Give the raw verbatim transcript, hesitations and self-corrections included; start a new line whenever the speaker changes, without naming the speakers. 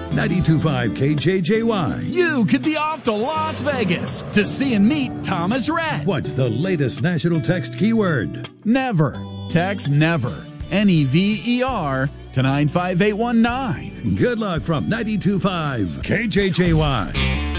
ninety-two point five K J J Y.
You could be off to Las Vegas to see and meet Thomas Rhett.
What's the latest national text keyword?
Never. Text NEVER. N E V E R to nine five eight one nine.
Good luck from ninety-two point five K J J Y.